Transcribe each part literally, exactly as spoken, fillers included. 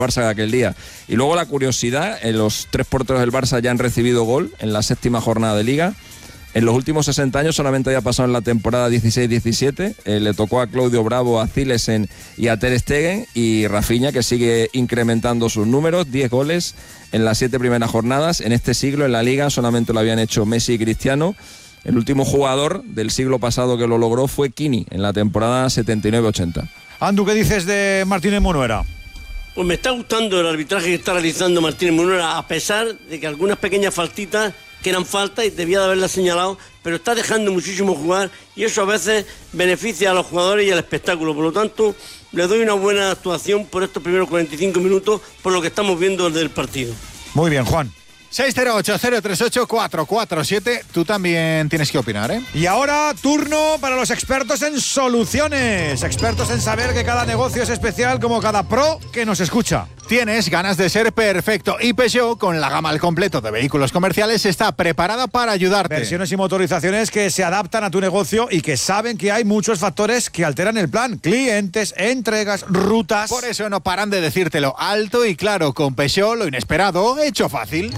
Barça de aquel día. Y luego la curiosidad, eh, los tres porteros del Barça ya han recibido gol en la séptima jornada de Liga. En los últimos sesenta años solamente había pasado en la temporada dieciséis diecisiete, eh, le tocó a Claudio Bravo, a Zilesen y a Ter Stegen, y Rafinha, que sigue incrementando sus números, diez goles en las siete primeras jornadas. En este siglo en la Liga solamente lo habían hecho Messi y Cristiano. El último jugador del siglo pasado que lo logró fue Kini en la temporada setenta y nueve ochenta. Andu, ¿qué dices de Martínez Munuera? Pues me está gustando el arbitraje que está realizando Martínez Munuera, a pesar de que algunas pequeñas faltitas que eran faltas y debía de haberlas señalado, pero está dejando muchísimo jugar y eso a veces beneficia a los jugadores y al espectáculo. Por lo tanto, le doy una buena actuación por estos primeros cuarenta y cinco minutos, por lo que estamos viendo del partido. Muy bien, Juan. seis cero ocho, cero tres ocho, cuatro cuatro siete. Tú también tienes que opinar, ¿eh? Y ahora, turno para los expertos en soluciones. Expertos en saber que cada negocio es especial como cada pro que nos escucha. Tienes ganas de ser perfecto y Peugeot, con la gama al completo de vehículos comerciales, está preparada para ayudarte. Versiones y motorizaciones que se adaptan a tu negocio y que saben que hay muchos factores que alteran el plan. Clientes, entregas, rutas. Por eso no paran de decírtelo alto y claro. Con Peugeot, lo inesperado hecho fácil.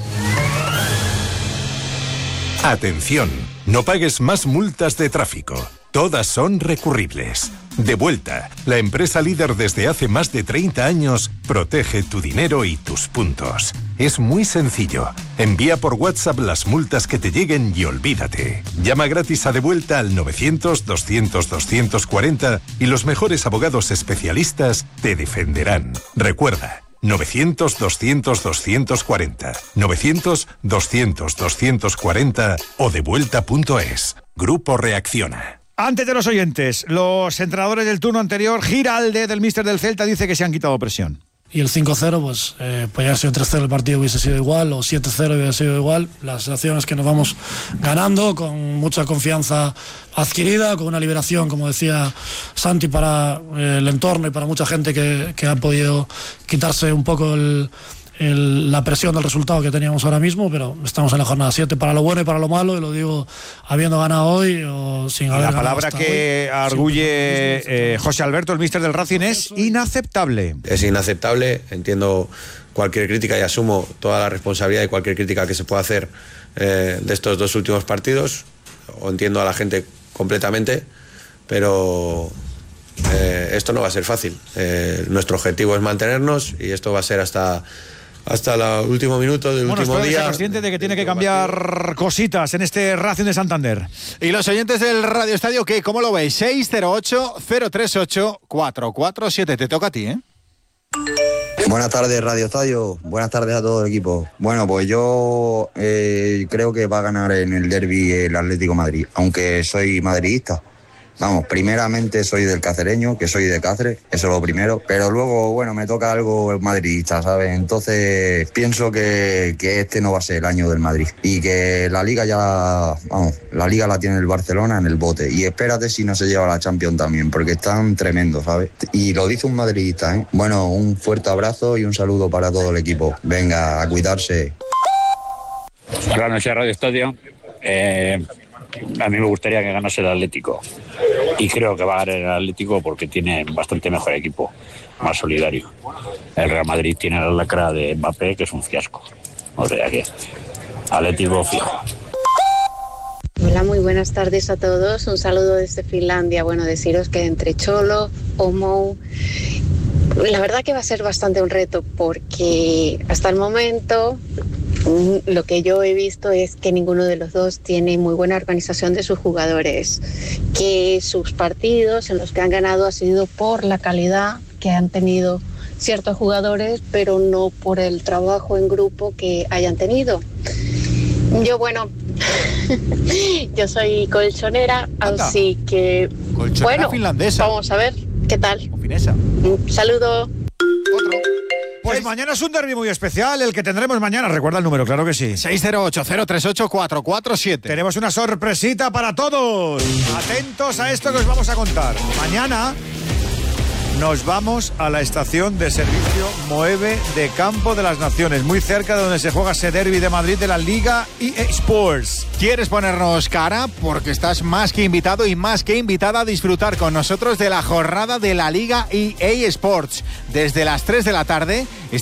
Atención, no pagues más multas de tráfico. Todas son recurribles. Devuelta, la empresa líder desde hace más de treinta años, protege tu dinero y tus puntos. Es muy sencillo. Envía por WhatsApp las multas que te lleguen y olvídate. Llama gratis a Devuelta al novecientos, doscientos, doscientos cuarenta y los mejores abogados especialistas te defenderán. Recuerda, novecientos, doscientos, doscientos cuarenta, novecientos, doscientos, doscientos cuarenta o devuelta punto es. Grupo Reacciona. Antes de los oyentes, los entrenadores del turno anterior, Giralde, del míster del Celta, dice que se han quitado presión. Y el cinco cero, pues, eh, pues ya sido tres cero el partido hubiese sido igual, o siete cero hubiese sido igual. Las acciones que nos vamos ganando, con mucha confianza adquirida, con una liberación, como decía Santi, para eh, el entorno y para mucha gente que, que ha podido quitarse un poco el... El, la presión del resultado que teníamos ahora mismo, pero estamos en la jornada siete para lo bueno y para lo malo, y lo digo habiendo ganado hoy o sin haber ganado. La palabra que hoy arguye eh, José Alberto, el míster del Racing, es inaceptable. Es inaceptable, entiendo cualquier crítica y asumo toda la responsabilidad de cualquier crítica que se pueda hacer eh, de estos dos últimos partidos, o entiendo a la gente completamente, pero eh, esto no va a ser fácil. Eh, nuestro objetivo es mantenernos y esto va a ser hasta... hasta el último minuto del bueno, último día. Ser consciente de que tiene que cambiar partido. Cositas en este Racing de Santander. Y los oyentes del Radio Estadio, ¿qué? ¿Cómo lo veis? seis cero ocho, cero tres ocho, cuatro cuatro siete. Te toca a ti, ¿eh? Buenas tardes, Radio Estadio. Buenas tardes a todo el equipo. Bueno, pues yo eh, creo que va a ganar en el derbi el Atlético Madrid, aunque soy madridista. Vamos, primeramente soy del cacereño, que soy de Cáceres, eso es lo primero, pero luego, bueno, me toca algo madridista, ¿sabes? Entonces pienso que, que este no va a ser el año del Madrid y que la Liga ya, vamos, la Liga la tiene el Barcelona en el bote y espérate si no se lleva la Champions también, porque están tremendos, ¿sabes? Y lo dice un madridista, ¿eh? Bueno, un fuerte abrazo y un saludo para todo el equipo. Venga, a cuidarse. Buenas noches, Radio Estadio. Eh... A mí me gustaría que ganase el Atlético y creo que va a ganar el Atlético porque tiene bastante mejor equipo, más solidario. El Real Madrid tiene la lacra de Mbappé, que es un fiasco, o sea que Atlético fijo. Hola, muy buenas tardes a todos, un saludo desde Finlandia. Bueno, deciros que entre Cholo, Omo, la verdad que va a ser bastante un reto porque hasta el momento lo que yo he visto es que ninguno de los dos tiene muy buena organización de sus jugadores, que sus partidos en los que han ganado ha sido por la calidad que han tenido ciertos jugadores, pero no por el trabajo en grupo que hayan tenido. Yo, bueno, yo soy colchonera, Anda. así que colchonera bueno, finlandesa. Vamos a ver qué tal. O finesa. Un saludo. Otro. Pues mañana es un derbi muy especial, el que tendremos mañana. Recuerda el número, claro que sí. seis cero ocho, cero tres ocho, cuatro cuatro siete. Tenemos una sorpresita para todos. Atentos a esto que os vamos a contar. Mañana Nos vamos a la estación de servicio Moeve de Campo de las Naciones, muy cerca de donde se juega ese derbi de Madrid de la Liga E A Sports. ¿Quieres ponernos cara? Porque estás más que invitado y más que invitada a disfrutar con nosotros de la jornada de la Liga E A Sports. Desde las tres de la tarde